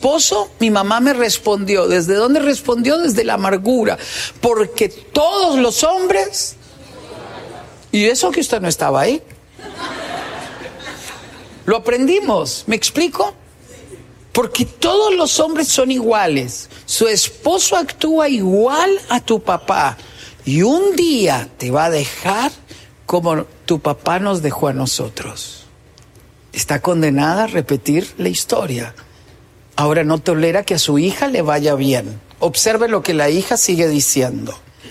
esposo, mi mamá me respondió. ¿Desde dónde respondió? Desde la amargura. Porque todos los hombres... Y eso que usted no estaba ahí. Lo aprendimos, ¿me explico? Porque todos los hombres son iguales. Su esposo actúa igual a tu papá. Y un día te va a dejar como tu papá nos dejó a nosotros. Está condenada a repetir la historia. Ahora no tolera que a su hija le vaya bien. Observe lo que la hija sigue diciendo.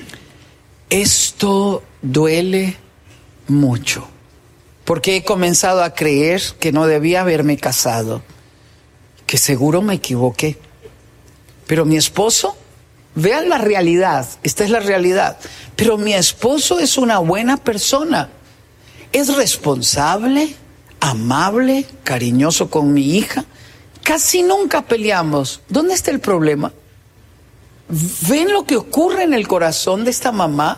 Esto duele mucho, porque he comenzado a creer que no debía haberme casado, que seguro me equivoqué. Pero mi esposo, vean la realidad, esta es la realidad, pero mi esposo es una buena persona, es responsable, amable, cariñoso con mi hija, casi nunca peleamos. ¿Dónde está el problema? ¿Ven lo que ocurre en el corazón de esta mamá?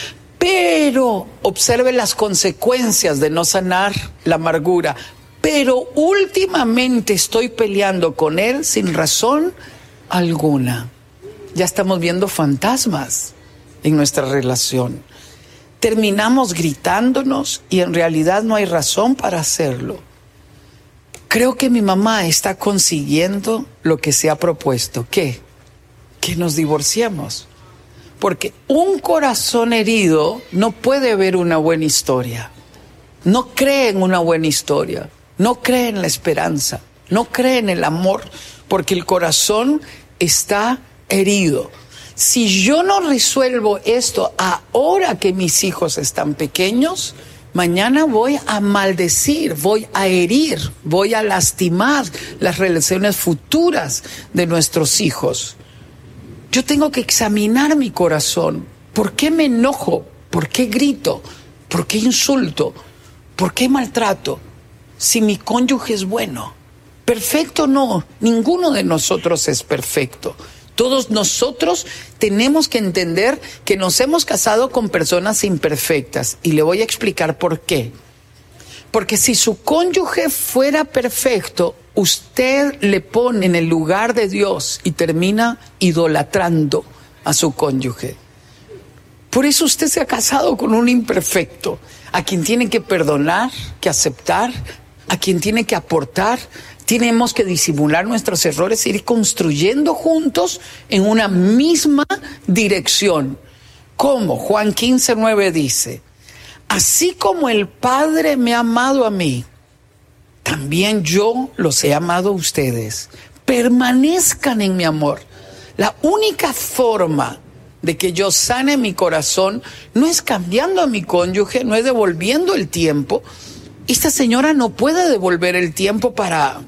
Pero observe las consecuencias de no sanar la amargura. Pero últimamente estoy peleando con él sin razón alguna. Ya estamos viendo fantasmas en nuestra relación. Terminamos gritándonos y en realidad no hay razón para hacerlo. Creo que mi mamá está consiguiendo lo que se ha propuesto. ¿Qué? Que nos divorciemos. Porque un corazón herido no puede ver una buena historia. No cree en una buena historia. No cree en la esperanza. No cree en el amor. Porque el corazón está herido. Si yo no resuelvo esto ahora que mis hijos están pequeños, mañana voy a maldecir, voy a herir, voy a lastimar las relaciones futuras de nuestros hijos. Yo tengo que examinar mi corazón. ¿Por qué me enojo? ¿Por qué grito? ¿Por qué insulto? ¿Por qué maltrato? Si mi cónyuge es bueno. Perfecto no, ninguno de nosotros es perfecto. Todos nosotros tenemos que entender que nos hemos casado con personas imperfectas. Y le voy a explicar por qué. Porque si su cónyuge fuera perfecto, usted le pone en el lugar de Dios y termina idolatrando a su cónyuge. Por eso usted se ha casado con un imperfecto, a quien tiene que perdonar, que aceptar, a quien tiene que aportar. Tenemos que disimular nuestros errores e ir construyendo juntos en una misma dirección. Como Juan 15:9 dice, así como el Padre me ha amado a mí, también yo los he amado a ustedes. Permanezcan en mi amor. La única forma de que yo sane mi corazón no es cambiando a mi cónyuge, no es devolviendo el tiempo. Esta señora no puede devolver el tiempo para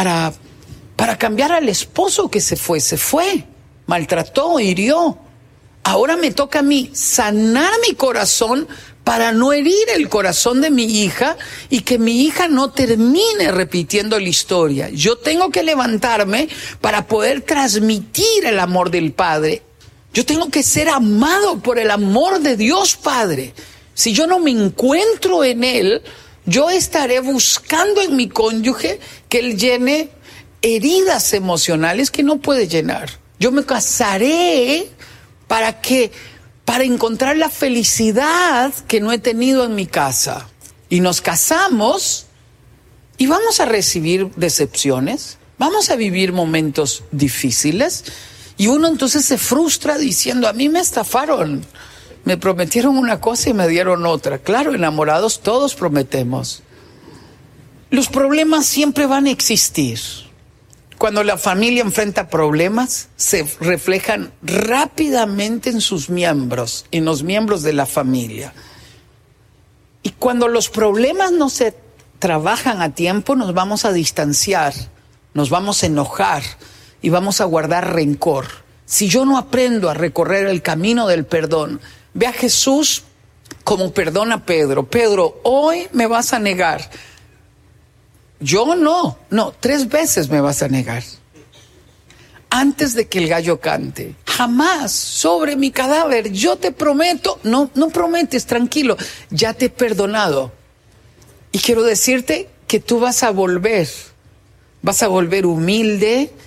cambiar al esposo que se fue, maltrató, hirió. Ahora me toca a mí sanar mi corazón para no herir el corazón de mi hija y que mi hija no termine repitiendo la historia. Yo tengo que levantarme para poder transmitir el amor del Padre. Yo tengo que ser amado por el amor de Dios Padre. Si yo no me encuentro en Él, yo estaré buscando en mi cónyuge que Él llene heridas emocionales que no puede llenar. Yo me casaré para encontrar la felicidad que no he tenido en mi casa. Y nos casamos y vamos a recibir decepciones, vamos a vivir momentos difíciles y uno entonces se frustra diciendo, a mí me estafaron, me prometieron una cosa y me dieron otra. Claro, enamorados todos prometemos. Los problemas siempre van a existir. Cuando la familia enfrenta problemas, se reflejan rápidamente en sus miembros, en los miembros de la familia. Y cuando los problemas no se trabajan a tiempo, nos vamos a distanciar, nos vamos a enojar y vamos a guardar rencor. Si yo no aprendo a recorrer el camino del perdón, ve a Jesús como perdona a Pedro. Pedro, hoy me vas a negar. Yo no, 3 veces me vas a negar. Antes de que el gallo cante, jamás sobre mi cadáver, yo te prometo, no prometes, tranquilo, ya te he perdonado. Y quiero decirte que tú vas a volver humilde,